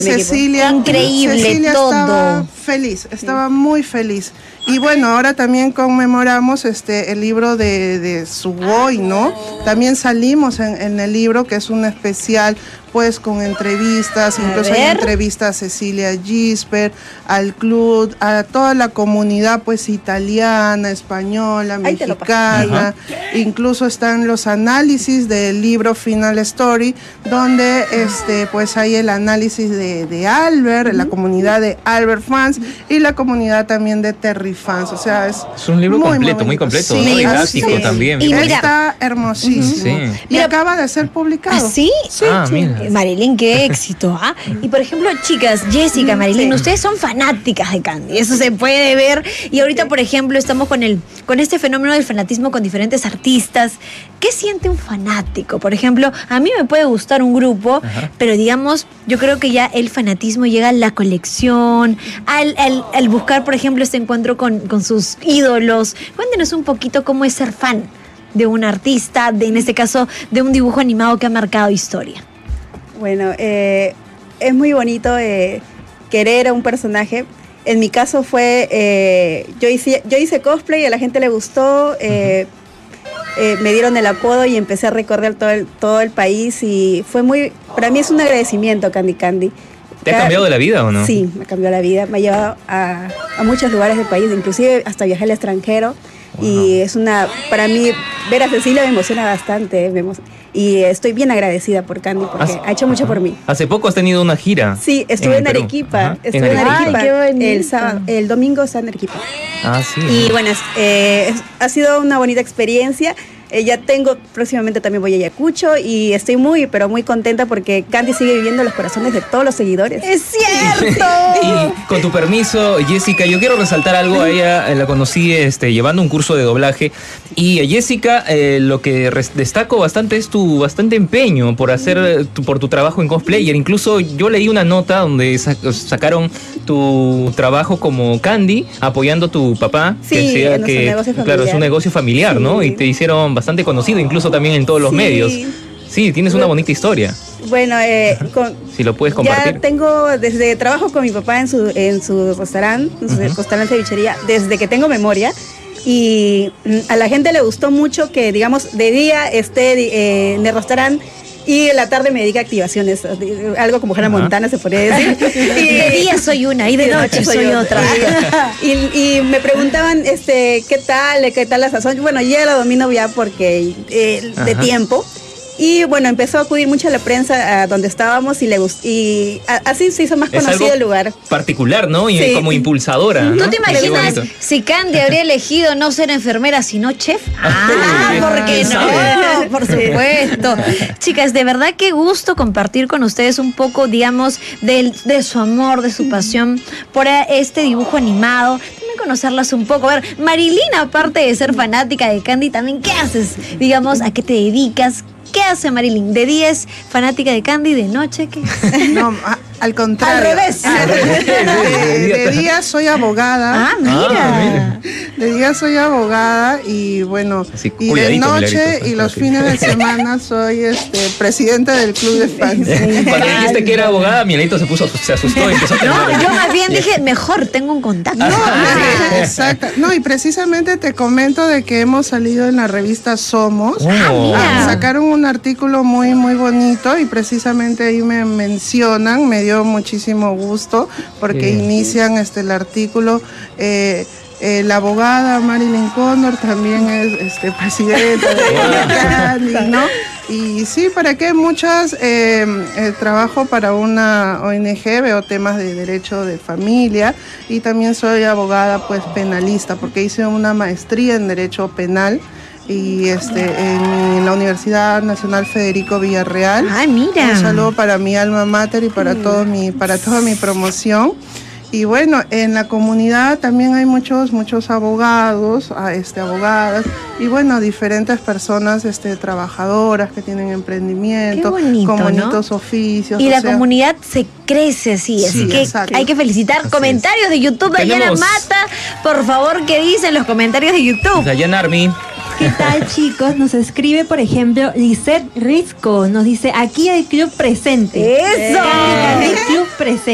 Cecilia, increíble, Cecilia todo. Estaba feliz, estaba muy feliz. Y bueno, ahora también conmemoramos el libro de Sugoi, ¿no? También salimos en el libro, que es un especial, pues, con entrevistas, incluso hay entrevistas a Cecilia Gisbert, al club, a toda la comunidad, pues, italiana, española, mexicana. Incluso están los análisis del libro Final Story, donde, pues, hay el análisis de Albert, la comunidad de Albert fans y la comunidad también de Terry fans. O sea, es un libro muy, completo, muy completo, ¿no? Didáctico también. Y mira, está hermosísimo. Y acaba de ser publicado. ¿Ah, sí? Sí. Mira. Marilyn, qué éxito. Y por ejemplo, chicas, Jessica, Marilyn, ustedes son fanáticas de Candy, eso se puede ver. Y ahorita, por ejemplo, estamos con este fenómeno del fanatismo con diferentes artistas. ¿Qué siente un fanático? Por ejemplo, a mí me puede gustar un grupo, pero digamos, yo creo que ya el fanatismo llega a la colección, al buscar, por ejemplo, este encuentro con sus ídolos. Cuéntenos un poquito cómo es ser fan de un artista, en este caso, de un dibujo animado que ha marcado historia. Bueno, es muy bonito querer a un personaje. En mi caso fue, yo hice cosplay, a la gente le gustó, me dieron el apodo y empecé a recorrer todo el país y fue para mí es un agradecimiento Candy Candy. ¿Te ha cambiado la vida o no? Sí, me cambió la vida, me ha llevado a muchos lugares del país, inclusive hasta viajar al extranjero. Wow. Y para mí, ver a Cecilia me emociona bastante, y estoy bien agradecida por Candy porque ha hecho mucho por mí. Hace poco has tenido una gira. Sí, estuve en Arequipa. Estuve en Arequipa. El domingo estaba en Arequipa. Sí. Y bueno, ha sido una bonita experiencia. Ya próximamente también voy a Ayacucho y estoy pero muy contenta porque Candy sigue viviendo en los corazones de todos los seguidores. ¡Es cierto! Y con tu permiso, Jessica, yo quiero resaltar algo. A ella la conocí llevando un curso de doblaje y a Jessica lo que destaco bastante es tu bastante empeño por tu trabajo en cosplayer. Incluso yo leí una nota donde sacaron tu trabajo como Candy apoyando a tu papá. Sí, que decía que claro, es un negocio familiar, sí. ¿No? Y te hicieron bastante conocido, incluso también en todos los medios. Sí, tienes una bonita historia. Bueno, si lo puedes compartir. Ya trabajo con mi papá en su restaurante, restaurante de cevichería, desde que tengo memoria. Y a la gente le gustó mucho que, digamos, de día esté en el restaurante y en la tarde me dedica a activaciones, algo como Hannah Montana se podría decir. Y de día soy una y de noche soy otra. Y me preguntaban qué tal la sazón. Bueno, ya la domino ya porque de tiempo. Y bueno, empezó a acudir mucho a la prensa a donde estábamos y así se hizo más conocido el lugar. Particular, ¿no? Y como impulsadora, ¿no? ¿Tú te imaginas si Candy habría elegido no ser enfermera sino chef? ¿Por qué no? Por supuesto. Chicas, de verdad qué gusto compartir con ustedes un poco, digamos, de su amor, de su pasión por este dibujo animado. También conocerlas un poco. A ver, Marilyn, aparte de ser fanática de Candy, también, ¿qué haces? Digamos, ¿a qué te dedicas? ¿Qué hace Marilyn? ¿De día es fanática de Candy? ¿De noche qué? No, al contrario. Al revés. De día soy abogada. Mira. De día soy abogada y bueno, y de noche y los fines de semana soy presidenta del club de fans. Cuando dijiste que era abogada, Mielito se asustó y empezó a No, yo más bien dije, mejor tengo un contacto. Exacto. No, y precisamente te comento de que hemos salido en la revista Somos. Sacaron un artículo muy, muy bonito y precisamente ahí me mencionan, me dio muchísimo gusto porque inician el artículo. La abogada Marilyn Cóndor también es presidenta de Candy, ¿no? Y sí, ¿para qué? Muchas trabajo para una ONG, veo temas de derecho de familia y también soy abogada pues penalista porque hice una maestría en derecho penal y en la Universidad Nacional Federico Villarreal. Mira. Un saludo para mi alma mater y para toda mi promoción. Y bueno, en la comunidad también hay muchos abogados, abogadas y bueno, diferentes personas trabajadoras que tienen emprendimiento, con bonitos oficios. Y la comunidad se crece así que exacto. Hay que felicitar. Comentarios de YouTube, Dayana Mata, por favor, ¿qué dicen los comentarios de YouTube? Dayana Army. ¿Qué tal, chicos? Nos escribe, por ejemplo, Lisette Risco. Nos dice, aquí el club presente. ¡Eso! El club presente.